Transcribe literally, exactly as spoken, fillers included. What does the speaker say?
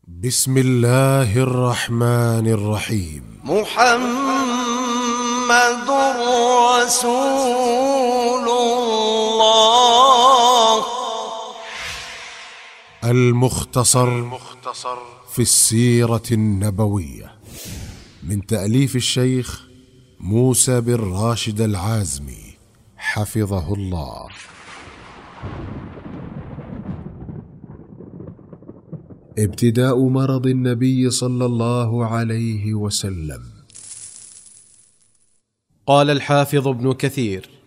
بسم الله الرحمن الرحيم. محمد رسول الله. المختصر في السيرة النبوية من تأليف الشيخ موسى بن راشد العازمي حفظه الله. ابتداء مرض النبي صلى الله عليه وسلم. قال الحافظ ابن كثير: